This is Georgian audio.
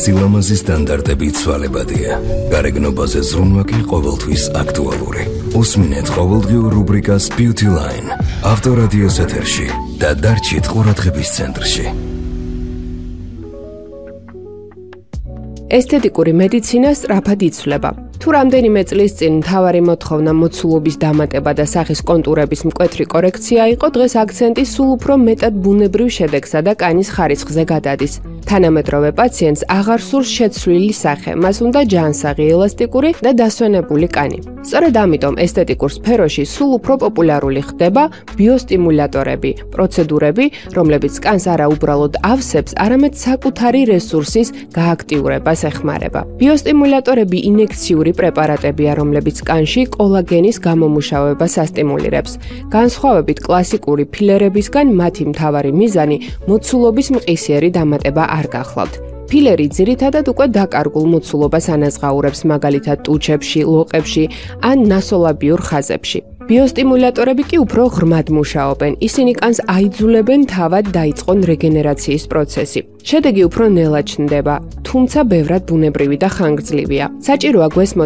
სილამაზის სტანდარტები ცვალებადია. გარეგნობაზე ზრუნვა კი ყოველთვის აქტუალური. უსმინეთ ყოველდღიურ რუბრიკას Beauty Line. ავტორადიოს ეთერში და დარჩით ყურადღების ცენტრში. ესთეტიკური მედიცინა სწრაფად იცვლება. თუ რამდენიმე წლის წინ მთავარი მოთხოვნა მოცულობის დამატება და სახის კონტურების მკვეთრი კორექცია იყო, დღეს აქცენტი სულ უფრო მეტად ბუნებრივ შედეგსა და კანის ხარისხზე გადადის. თანამედროვე პაციენტს აღარ სურს შეცვლილი სახე, მას უნდა ჯანსაღი, ელასტიკური და დასვენებული კანი. სწორედ ამიტომ ესთეტიკურ სფეროში სულ უფრო პოპულარული ხდება ბიოსტიმულატორები, პროცედურები, რომლებიც კანს არა უბრალოდ ავსებს, არამედ საკუთარი რესურსის გააქტიურებას ეხმარება. ბიოსტიმულატორები ინექციური პრეპარატებია, რომლებიც კანში კოლაგენის გამომუშავებას ასტიმულირებს. განსხვავებით კლასიკური ფილერებისგან, მათი მთავარი მიზანი მოცულობის მყისიერი დამატება არ გახლავთ. ფილერი ძირითადად უკვე დაკარგულ მოცულობას ანაზღაურებს, მაგალითად ტუჩებში, ლოყებში ან ნასოლაბიურ ხაზებში. ბიოსტიმულატორები კი უფრო ღრმად მუშაობენ. ისინი კანს აიძულებენ თავად დაიწყონ რეგენერაციის პროცესი. შედეგი უფრო ნელა ჩნდება, თუმცა ბევრად ბუნებრივი და ხანგრძლივია. საჭიროა გვესმოთ